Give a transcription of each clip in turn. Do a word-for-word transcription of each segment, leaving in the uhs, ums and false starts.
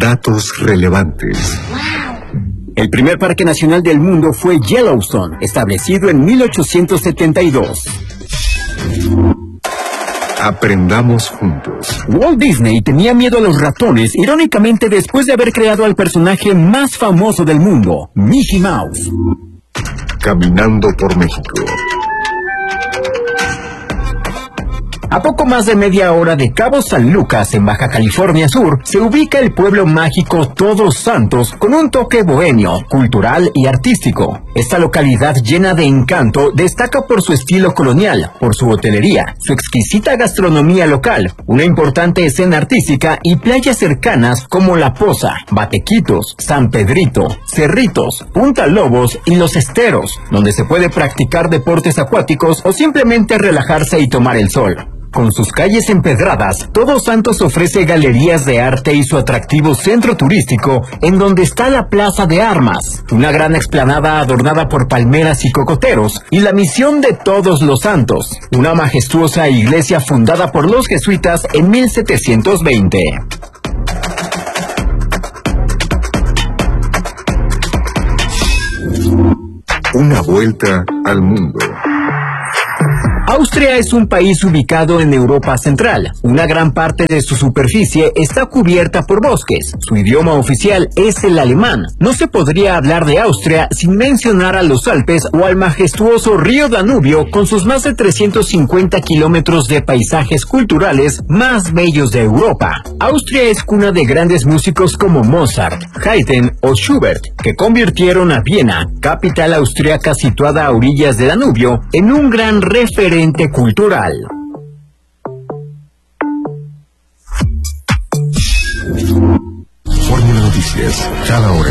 Datos relevantes. El primer parque nacional del mundo fue Yellowstone, establecido en mil ochocientos setenta y dos. Aprendamos juntos. Walt Disney tenía miedo a los ratones, irónicamente después de haber creado al personaje más famoso del mundo, Mickey Mouse. Caminando por México. A poco más de media hora de Cabo San Lucas, en Baja California Sur, se ubica el pueblo mágico Todos Santos, con un toque bohemio, cultural y artístico. Esta localidad llena de encanto destaca por su estilo colonial, por su hotelería, su exquisita gastronomía local, una importante escena artística y playas cercanas como La Poza, Batequitos, San Pedrito, Cerritos, Punta Lobos y Los Esteros, donde se puede practicar deportes acuáticos o simplemente relajarse y tomar el sol. Con sus calles empedradas, Todos Santos ofrece galerías de arte y su atractivo centro turístico, en donde está la Plaza de Armas, una gran explanada adornada por palmeras y cocoteros, y la Misión de Todos los Santos, una majestuosa iglesia fundada por los jesuitas en mil setecientos veinte. Una vuelta al mundo. Austria es un país ubicado en Europa Central. Una gran parte de su superficie está cubierta por bosques. Su idioma oficial es el alemán. No se podría hablar de Austria sin mencionar a los Alpes o al majestuoso río Danubio, con sus más de trescientos cincuenta kilómetros de paisajes culturales más bellos de Europa. Austria es cuna de grandes músicos como Mozart, Haydn o Schubert, que convirtieron a Viena, capital austriaca situada a orillas de Danubio, en un gran referente cultural. Fórmula Noticias, cada hora.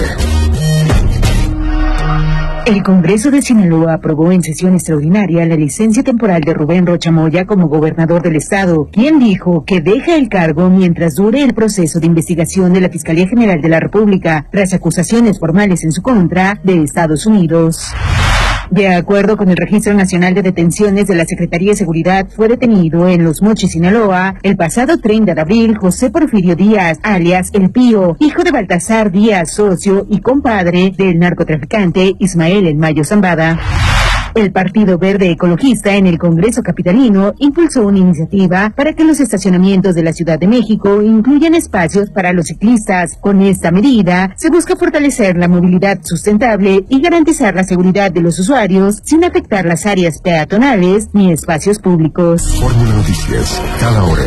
El Congreso de Sinaloa aprobó en sesión extraordinaria la licencia temporal de Rubén Rocha Moya como gobernador del estado, quien dijo que deja el cargo mientras dure el proceso de investigación de la Fiscalía General de la República tras acusaciones formales en su contra de Estados Unidos. De acuerdo con el Registro Nacional de Detenciones de la Secretaría de Seguridad, fue detenido en Los Mochis, Sinaloa, el pasado treinta de abril, José Porfirio Díaz, alias El Pío, hijo de Baltasar Díaz, socio y compadre del narcotraficante Ismael El Mayo Zambada. El Partido Verde Ecologista en el Congreso Capitalino impulsó una iniciativa para que los estacionamientos de la Ciudad de México incluyan espacios para los ciclistas. Con esta medida, se busca fortalecer la movilidad sustentable y garantizar la seguridad de los usuarios sin afectar las áreas peatonales ni espacios públicos. Fórmula Noticias, cada hora.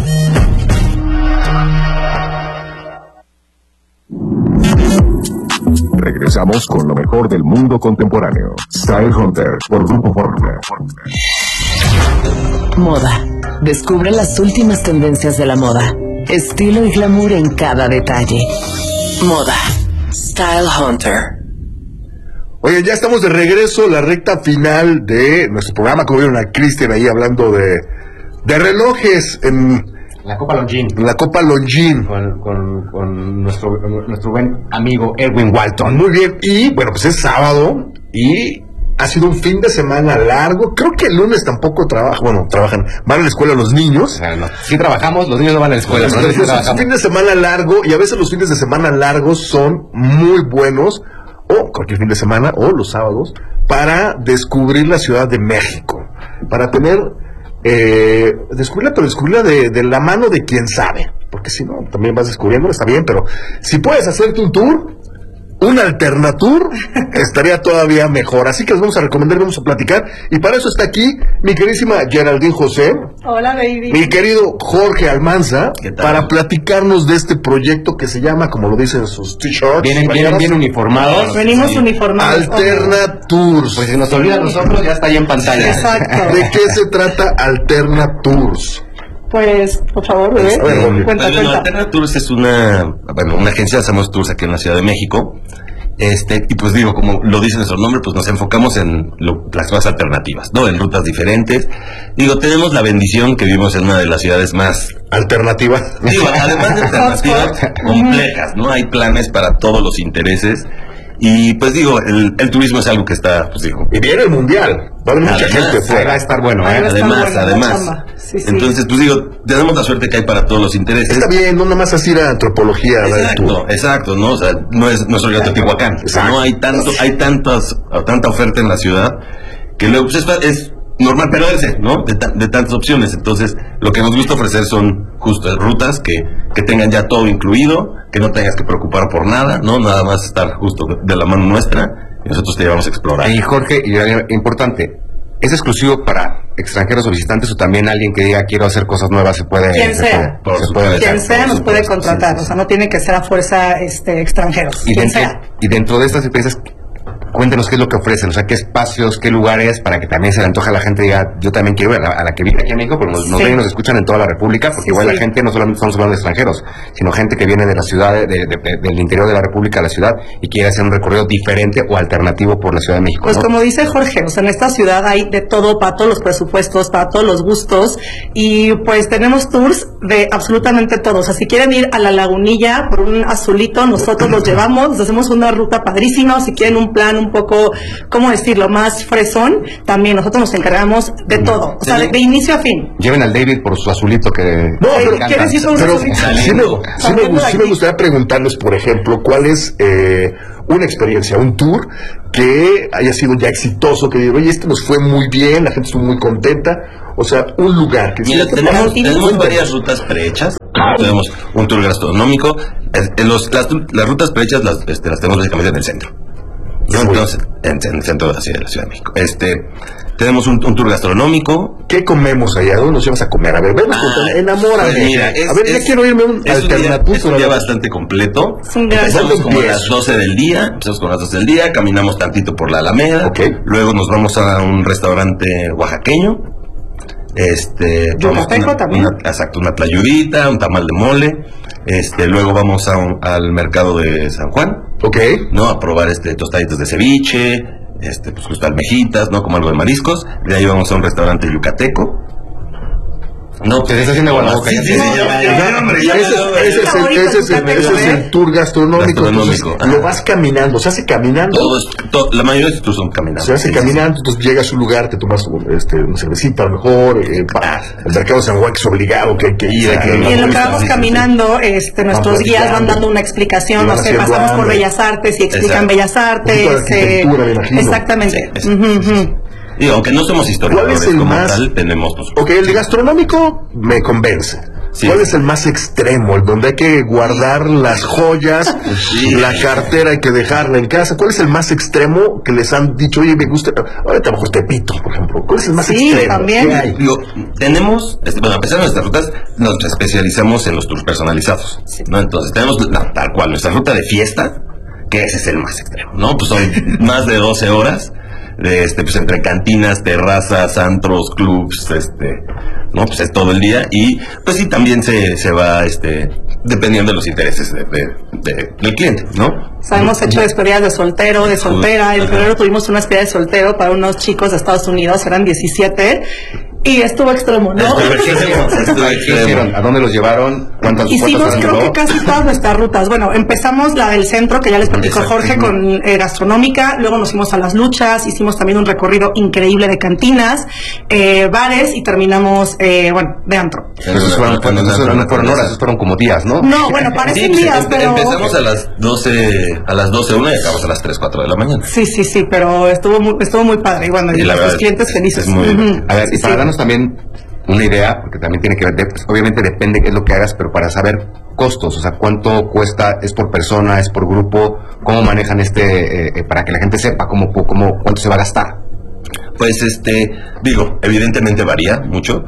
Regresamos con lo mejor del mundo contemporáneo. Style Hunter, por Grupo Fórmula. Moda. Descubre las últimas tendencias de la moda. Estilo y glamour en cada detalle. Moda. Style Hunter. Oye, ya estamos de regreso, la recta final de nuestro programa. Como vieron a Cristian ahí hablando de, de relojes en... La Copa Longines. La Copa Longines. Con, con, con nuestro, nuestro buen amigo Erwin Walton. Muy bien. Y bueno, pues es sábado y ha sido un fin de semana largo. Creo que el lunes tampoco trabajan. Bueno, trabajan. Van a la escuela los niños. O sea, no, sí trabajamos, los niños no van a la escuela. Pero sí es un fin de semana largo y a veces los fines de semana largos son muy buenos. O cualquier fin de semana o los sábados para descubrir la Ciudad de México. Para tener... Eh, descubrirla, pero descubrirla de, de la mano de quien sabe, porque si no, también vas descubriendo, está bien, pero si puedes hacerte un tour, un alternatour, estaría todavía mejor. Así que les vamos a recomendar, vamos a platicar, y para eso está aquí mi queridísima Geraldine José. Hola, baby. Mi querido Jorge Almanza, para platicarnos de este proyecto que se llama, como lo dicen sus t-shirts, vienen, vienen bien uniformados. Venimos sí. uniformados. Alternatours. Pues si nos olvidan nosotros, ya está ahí en pantalla. Exacto. ¿De qué se trata Alternatours? Pues, por favor, bebé, bueno, cuenta, bueno, cuenta. Alterna Tours es una, bueno, una agencia, hacemos tours aquí en la Ciudad de México. Este, y pues digo, como lo dice nuestro nombre, pues nos enfocamos en lo, las cosas alternativas, ¿no? En rutas diferentes. Digo, tenemos la bendición que vivimos en una de las ciudades más alternativas. Digo, además de alternativas, complejas, ¿no? Hay planes para todos los intereses. Y pues digo, el, el turismo es algo que está, pues digo... Y viene el mundial, va a haber mucha Además, gente fuera. Va a estar bueno, Ahí ¿eh? va a estar Además, buena la además. chamba. Sí, sí. Entonces, pues digo, tenemos la suerte que hay para todos los intereses. Está bien, no nada más así la antropología. a dar el tour. Exacto, exacto, ¿no? O sea, no es, no es el Teotihuacán. O sea, Exacto. no hay tanto, hay tantas, tanta oferta en la ciudad que luego pues, es, es normal perderse, ¿no? De, ta- de tantas opciones. Entonces, lo que nos gusta ofrecer son justo rutas que, que tengan ya todo incluido, que no tengas que preocupar por nada, ¿no? Nada más estar justo de, de la mano nuestra y nosotros te llevamos a explorar. Y Jorge, y eh, importante, ¿es exclusivo para extranjeros o visitantes o también alguien que diga quiero hacer cosas nuevas se puede? Quien se sea. puede- Por se puede supuesto. meter? Quien sea por nos puede supuesto, contratar, sí, sí, o sea, no tiene que ser a fuerza este, extranjeros, Y quien dentro, sea. y dentro de estas experiencias, cuéntenos qué es lo que ofrecen, o sea, qué espacios, qué lugares, para que también se le antoje a la gente y diga, yo también quiero ir, a la, a la que vive aquí en México, pero nos, nos Sí. ven y nos escuchan en toda la República, porque Sí, igual sí. la gente, no solamente estamos hablando de extranjeros, sino gente que viene de la ciudad, de, de- de- del interior de la República a la ciudad y quiere hacer un recorrido diferente o alternativo por la Ciudad de México, Pues ¿no? como dice Jorge, o sea, en esta ciudad hay de todo, para todos los presupuestos, para todos los gustos, y pues tenemos tours de absolutamente todo. O sea, si quieren ir a la Lagunilla por un azulito, nosotros los llevamos, les hacemos una ruta padrísima. Si quieren un plan un poco, ¿cómo decirlo?, más fresón, también nosotros nos encargamos de todo, o sea, de, de inicio a fin. Lleven al David por su azulito que No, que pero- le encanta. ¿Quieres ir por un Pero azulito? sí me, sí me gu- sí me gustaría preguntarles, por ejemplo, cuál es eh, una experiencia, un tour que haya sido ya exitoso, que digo, oye, este nos fue muy bien, la gente estuvo muy contenta, o sea, un lugar que Mira, sí, tenemos, Cuéntanos. tenemos varias rutas prehechas. Tenemos un tour gastronómico. Es- en los- las, las rutas prehechas las, este, las tenemos básicamente en el centro. ¿no? Sí. Entonces, en, en el centro de la ciudad, de la Ciudad de México. Este, tenemos un, un tour gastronómico. ¿Qué comemos allá? ¿Dónde nos llevas a comer? A ver, ven, Ah, enamórame. pues mira, es- a ver, ya es- quiero irme a un Es un día, alternativo. es un día bastante completo. Es un gran- Empezamos ¿Dónde como a empieza? las doce del día, empezamos con las doce del día, caminamos tantito por la Alameda, Ok. luego nos vamos a un restaurante oaxaqueño, este, vamos Yucateco con una- también. una- exacto, una tlayudita, un tamal de mole, este, luego vamos a un- al mercado de San Juan, Ok. ¿no? A probar este tostaditos de ceviche, este, pues justo almejitas, ¿no? Como algo de mariscos, de ahí vamos a un restaurante yucateco. No, Te está haciendo agua la boca, Sí, ya sí, te- sí, ya me- ya me- hombre, ya me- Ese, ese es el, ese es el- ese es el tour gastronómico. Gastronómico, Entonces, lo vas caminando, se hace caminando. Todo es- to- la mayoría de estos tours son caminando. Se hace Sí, sí, caminando, entonces llegas a un lugar, te tomas este, una cervecita a lo mejor, eh, para el mercado de San Juan que es obligado, que hay que ir. hay que- Y en lo que Sí, vamos sí, sí. caminando, este, nuestros Van guías van platicando. dando una explicación, Y no van sé, haciendo pasamos por hambre. Bellas Artes y explican Exacto. Bellas Artes. Un poquito de arquitectura, me imagino. Exactamente. Sí, Ujú, ujú. Digo, aunque no somos historiadores ¿Cuál es el como más- tal, tenemos pues, Ok, el de gastronómico me convence. Sí. ¿Cuál es el más extremo? El donde hay que guardar las joyas, Sí. la cartera hay que dejarla en casa. ¿Cuál es el más extremo que les han dicho, oye, me gusta, ahorita a lo mejor Tepito, por ejemplo? ¿Cuál es el más Sí, extremo? también. ¿Qué hay? digo, tenemos, este, bueno, a pesar de nuestras rutas, nos especializamos en los tours personalizados, ¿no? Entonces, tenemos la- tal cual nuestra ruta de fiesta, que ese es el más extremo, ¿no? Pues son más de doce horas, de este, pues entre cantinas, terrazas, antros, clubs, este, ¿no? Pues es todo el día, y pues sí, también se, se va, este, dependiendo de los intereses de, de- de- del cliente, ¿no? O sea, hemos hecho despedidas de soltero, de soltera. En Ajá. febrero tuvimos una despedida de soltero para unos chicos de Estados Unidos, eran diecisiete, y estuvo extremo, ¿no? Estuvo extremo, estuvo ¿Qué extremo. hicieron? ¿A dónde los llevaron? ¿Cuántas Hicimos cuántas creo duró? que casi todas nuestras rutas. Bueno, empezamos la del centro, que ya les platicó Exacto. Jorge, con eh, gastronómica, luego nos fuimos a las luchas, hicimos también un recorrido increíble de cantinas, eh, bares, y terminamos, eh, bueno, de antro. Pero esos fueron, fueron- esos fueron- no fueron horas, esos fueron como días, ¿no? No, bueno, parecen Sí, días, empe- pero... Empezamos a las doce, a las doce una y acabamos a las tres, cuatro de la mañana. Sí, sí, sí, pero estuvo muy, estuvo muy padre. Y bueno, y Y la los verdad, clientes felices. es muy Ujú. divertido. A ver, y Sí, para sí. darnos también una idea, porque también tiene que ver, de- pues, obviamente depende qué es lo que hagas, pero para saber costos, o sea, cuánto cuesta, es por persona, es por grupo, cómo manejan este, eh, eh, para que la gente sepa cómo, cómo, cuánto se va a gastar. Pues este, digo, evidentemente varía mucho,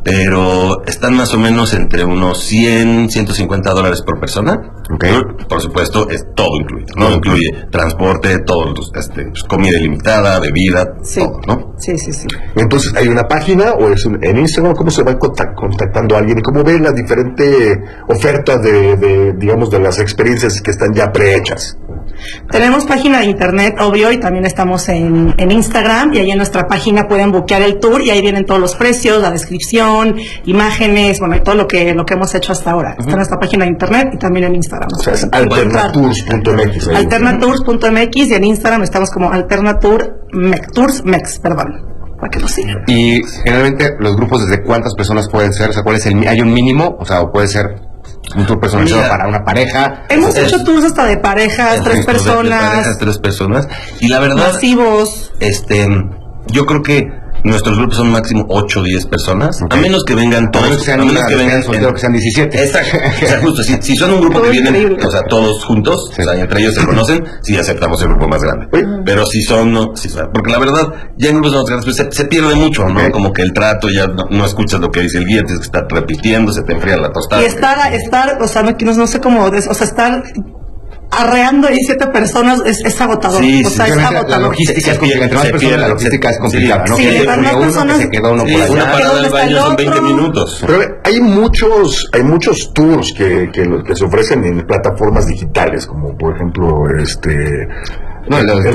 pero están más o menos entre unos cien, ciento cincuenta dólares por persona. Ok. Por, por supuesto, es todo incluido, ¿no? Incluye transporte, todo, los, este, pues, comida ilimitada, bebida, Sí. todo, ¿no? Sí, sí, sí. Entonces, ¿hay una página o es un- en Instagram? ¿Cómo se va contact- contactando a alguien? ¿Y cómo ven la diferente oferta de, de, digamos, de las experiencias que están ya prehechas? Tenemos página de internet, obvio, y también estamos en, en Instagram, y ahí en nuestra página pueden buquear el tour, y ahí vienen todos los precios, la descripción, imágenes, bueno, y todo lo que, lo que hemos hecho hasta ahora. Uh-huh. Está en nuestra página de internet y también en Instagram. O sea, es alternatours punto m x. alternatours punto m x, y en Instagram estamos como Alternatour Tours Mex, perdón. Para que lo sigan. Y generalmente los grupos, ¿desde cuántas personas pueden ser? O sea, ¿cuál es el, hay un mínimo? O sea, ¿o puede ser un tour personalizado Mira, para una pareja? Hemos es, hecho tours hasta de parejas, tres personas. De, de parejas, tres personas. Y la verdad, masivos. Este, yo creo que nuestros grupos son máximo ocho o diez personas, okay. A menos que vengan todos, a menos que sean, a menos que vengan, soltero, que sean diecisiete. Exacto, o sea, justo, si, si son un grupo que vienen, o sea, todos juntos, sí. O sea, entre ellos se conocen, sí aceptamos el grupo más grande. ¿Sí? Pero si son, no, si, porque la verdad, ya en grupos más grandes pues, se, se pierde mucho, ¿no? Okay. Como que el trato, ya no, no escuchas lo que dice el guía, tienes que estar repitiendo, se te enfría la tostada. Y estar, estar, o sea, no, no sé cómo, o sea, estar arreando ahí siete personas es, es agotador. Sí, o sea, sí, es agotador. La logística es complicada. Entre más personas, la logística es complicada, ¿no? Sí, que uno, personas, que se quedó uno sí, por allá. Una parada del baño son veinte minutos. Pero hay muchos, hay muchos tours que, que, que se ofrecen en plataformas digitales, como por ejemplo, este... No, los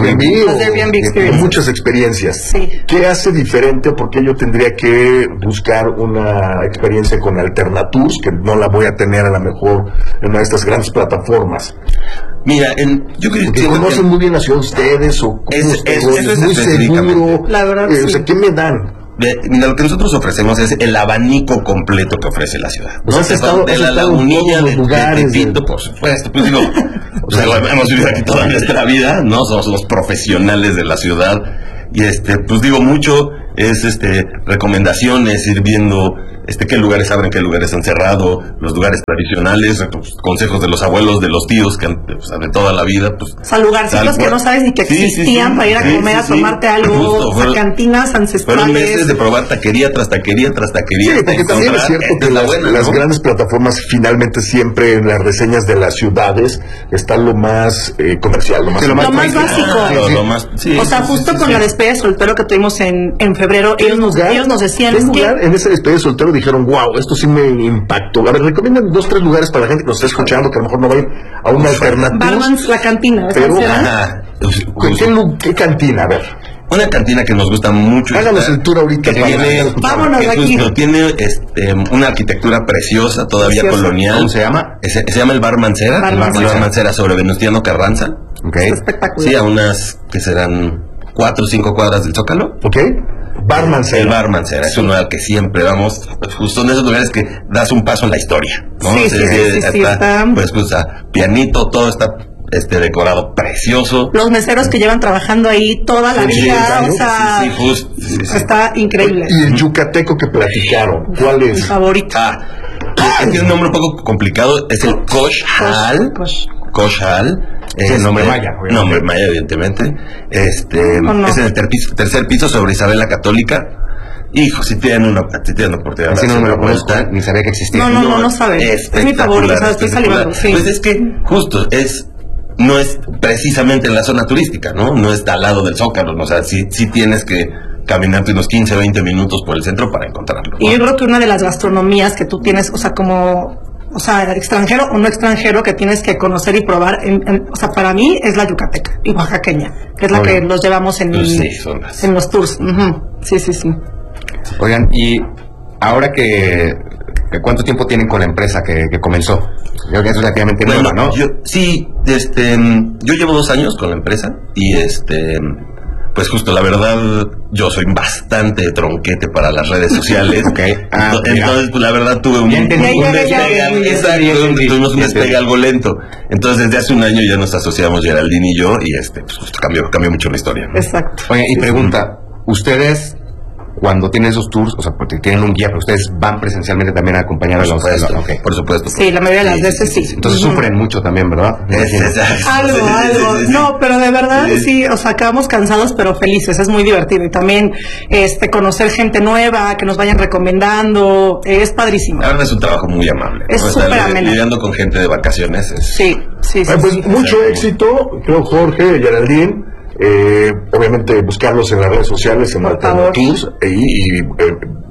Airbnb, muchas experiencias. Sí. ¿Qué hace diferente? ¿O por qué yo tendría que buscar una experiencia con Alternatours, que no la voy a tener a lo mejor en una de estas grandes plataformas? Mira, en, yo creo que conocen muy bien la ciudad ustedes, o es, es, es, es muy seguro. La verdad, eh, sí. O sea, ¿qué me dan? De, mira, lo que nosotros ofrecemos es el abanico completo que ofrece la ciudad. ¿No? Has estado, de has la estado lagunilla, de, lugares, de Tepito, por supuesto. Pues digo, o sea, hemos vivido aquí toda nuestra vida, ¿no? Somos los profesionales de la ciudad. Y este, pues digo, mucho es este recomendaciones, ir viendo este qué lugares abren, qué lugares han cerrado, los lugares tradicionales, pues, consejos de los abuelos, de los tíos que han, pues, de toda la vida, pues. O sea, lugarcitos que no sabes ni que sí, existían sí, sí, para ir a sí, comer, sí, a tomarte sí. algo, Justo, o fueron, sea, cantinas ancestrales. Fueron meses de probar taquería tras taquería tras taquería. Sí, porque también es cierto que las, buena, las ¿no? grandes plataformas finalmente siempre en las reseñas de las ciudades está lo más eh, comercial, lo más, sí, lo más, lo más básico. Ah, lo, lo más, sí, o sea, justo sí, con sí, la sí. despedida de soltero que tuvimos en, en febrero, ellos nos, lugar, ellos nos decían... ¿Qué es lugar que... en ese despedida de soltero dijeron, wow, esto sí me impactó? A ver, recomiendan dos, tres lugares para la gente que nos está escuchando, que a lo mejor no va a ir a una alternativa. Barman's, la cantina. Pero, ajá, ¿qué, qué, ¿qué cantina? A ver. Una cantina que nos gusta mucho. Háganos el tour ahorita. Que tiene, vámonos que aquí. Justo, tiene este, una arquitectura preciosa, todavía preciosa. Colonial. ¿Cómo se llama? Se, se llama el Bar Mancera. Bar el Bar Mancera. Mancera sobre Venustiano Carranza. Okay. Es espectacular. Sí, a unas que serán cuatro o cinco cuadras del Zócalo. Ok. Bar Mancera. El Bar Mancera, es un lugar que siempre vamos, justo en esos lugares que das un paso en la historia, ¿no? Sí, sí, sí, sí, está, sí, está... Pues, pues, pianito, todo está este decorado precioso. Los meseros que llevan trabajando ahí toda la sí, vida, sí, o sea, sí, sí, just, sí, sí. está increíble. Y el yucateco que platicaron, ¿cuál es? Mi favorito. Ah, tiene un nombre un poco complicado, es el Kosh Hal. Kosh. Kosh Hal. Es el nombre maya. Obviamente. Nombre maya, evidentemente. Este, oh, no. Es en el ter piso, tercer piso sobre Isabel la Católica. Hijo, si tienen una, si tienen oportunidad. Así no me lo conozco, ni sabía que existía. No, no, no, no sabes. Es mi favorito, o sea, estoy salivando. Sí. Pues es que, justo, es, no es precisamente en la zona turística, ¿no? No está al lado del Zócalo, ¿no? O sea, sí, sí tienes que caminarte unos quince, veinte minutos por el centro para encontrarlo, ¿no? Y yo creo que una de las gastronomías que tú tienes, o sea, como... O sea, extranjero o no extranjero que tienes que conocer y probar, en, en, o sea, para mí es la yucateca y oaxaqueña, que es la Oye. que los llevamos en, sí, son las... en los tours. Uh-huh. Sí, sí, sí. Oigan, y ahora que, que ¿cuánto tiempo tienen con la empresa que, que comenzó? Creo que es relativamente bueno, nueva, ¿no? Yo, sí, este, yo llevo dos años con la empresa y este... Pues justo, la verdad, yo soy bastante tronquete para las redes sociales. Okay. Ah, entonces, pues la verdad tuve un, un despegue, exacto, tuvimos un despegue algo lento. Entonces, desde hace un año ya nos asociamos Geraldine y yo, y este, pues justo cambió, cambió mucho la historia, ¿no? Exacto. Oye, y pregunta, ¿ustedes cuando tienen esos tours, o sea, porque tienen un guía, pero ustedes van presencialmente también a acompañar a los... Por supuesto, okay. Por supuesto. Sí, la mayoría de las veces sí. Entonces uh-huh. sufren mucho también, ¿verdad? Es, es, es, algo, sí, algo. Sí, sí, sí. No, pero de verdad sí. sí, o sea, acabamos cansados pero felices, es muy divertido. Y también este conocer gente nueva, que nos vayan recomendando, es padrísimo. La verdad es un trabajo muy amable. Es ¿no? súper ameno. Lidiando con gente de vacaciones. Es... Sí, sí, sí. Ah, pues sí. mucho sí. éxito, creo, Jorge, Geraldine. Eh, obviamente buscarlos en las redes sociales en Alternatours y, y eh,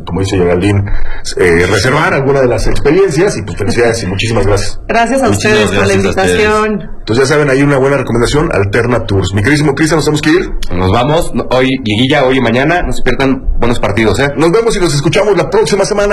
como dice Geraldine, eh, reservar alguna de las experiencias y pues felicidades y muchísimas gracias. Gracias a Muchísimas ustedes por la gracias a invitación. Entonces ya saben, hay una buena recomendación, Alterna Tours. Mi queridísimo Cristian, nos tenemos que ir. Nos vamos, hoy, liguilla, hoy y mañana, no se pierdan buenos partidos, ¿eh? Nos vemos y nos escuchamos la próxima semana.